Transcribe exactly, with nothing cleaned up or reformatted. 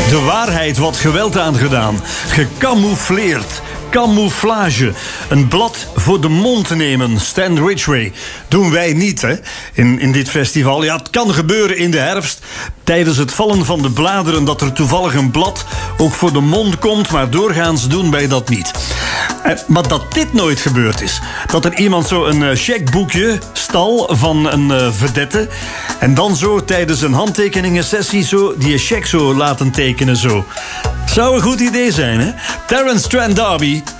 De waarheid wordt geweld aangedaan. Gecamoufleerd. Camouflage. Een blad voor de mond nemen. Stan Ridgway. Doen wij niet, hè? In, in dit festival. Ja, het kan gebeuren in de herfst. Tijdens het vallen van de bladeren dat er toevallig een blad ook voor de mond komt. Maar doorgaans doen wij dat niet. Eh, maar dat dit nooit gebeurd is. Dat er iemand zo een uh, checkboekje stal van een uh, vedette. En dan zo tijdens een handtekeningensessie zo die check zo laten tekenen zo. Zou een goed idee zijn, hè? Terence Trent D'Arby.